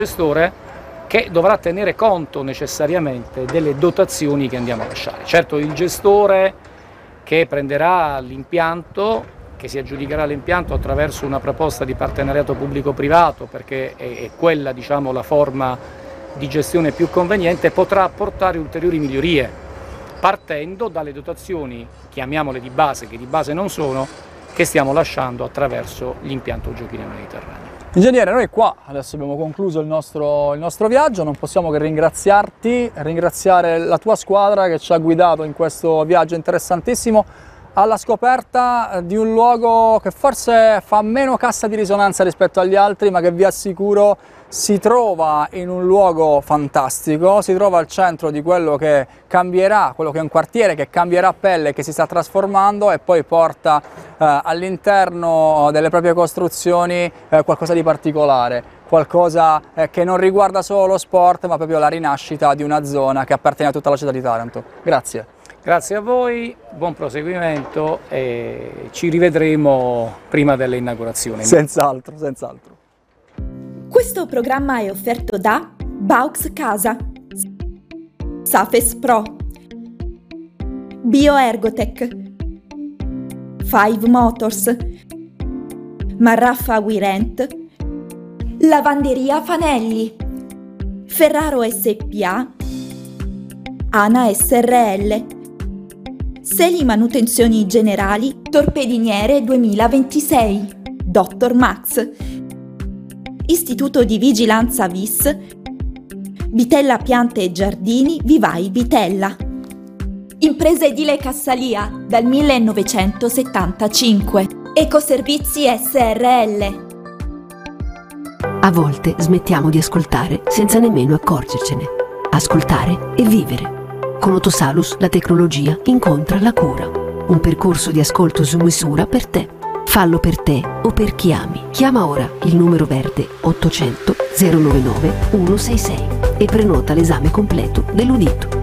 gestore che dovrà tenere conto necessariamente delle dotazioni che andiamo a lasciare. Certo, il gestore che prenderà l'impianto, che si aggiudicherà l'impianto attraverso una proposta di partenariato pubblico-privato, perché è quella, diciamo, la forma di gestione più conveniente, potrà apportare ulteriori migliorie, partendo dalle dotazioni, chiamiamole di base, che di base non sono, che stiamo lasciando attraverso l'impianto Giochi nel Mediterraneo. Ingegnere, noi qua adesso abbiamo concluso il nostro viaggio, non possiamo che ringraziare la tua squadra che ci ha guidato in questo viaggio interessantissimo alla scoperta di un luogo che forse fa meno cassa di risonanza rispetto agli altri, ma che vi assicuro si trova in un luogo fantastico, si trova al centro di quello che cambierà, quello che è un quartiere che cambierà pelle, che si sta trasformando e poi porta all'interno delle proprie costruzioni qualcosa di particolare, qualcosa che non riguarda solo lo sport, ma proprio la rinascita di una zona che appartiene a tutta la città di Taranto. Grazie. Grazie a voi, buon proseguimento e ci rivedremo prima dell'inaugurazione. Senz'altro, senz'altro. Questo programma è offerto da Baux Casa, Safes Pro, Bioergotech, Five Motors, Marraffa Wirent, Lavanderia Fanelli, Ferraro SPA, Ana SRL, Seli Manutenzioni Generali, Torpediniere 2026, Dr. Max, Istituto di Vigilanza VIS, Vitella Piante e Giardini Vivai Vitella. Impresa edile Cassalia dal 1975. Ecoservizi SRL. A volte smettiamo di ascoltare senza nemmeno accorgercene. Ascoltare e vivere. Con Otosalus la tecnologia incontra la cura. Un percorso di ascolto su misura per te. Fallo per te o per chi ami. Chiama ora il numero verde 800 099 166 e prenota l'esame completo dell'udito.